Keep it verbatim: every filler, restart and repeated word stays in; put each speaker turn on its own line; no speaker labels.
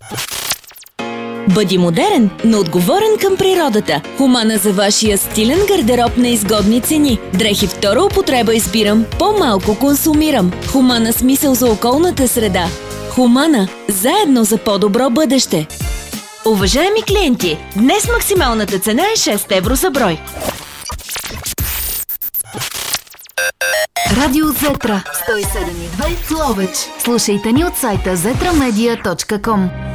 Бъди модерен, но отговорен към природата. Хумана за вашия стилен гардероб на изгодни цени. Дрехи втора употреба избирам, по-малко консумирам. Хумана смисъл за околната среда. Хумана – заедно за по-добро бъдеще. Уважаеми клиенти, днес максималната цена е шест евро за брой.
Радио Зетра сто и седем и две в Ловеч. Слушайте ни от сайта зетра медия точка ком.